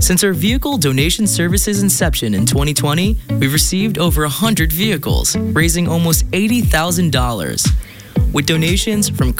Since our vehicle donation service's inception in 2020, we've received over 100 vehicles, raising almost $80,000. With donations from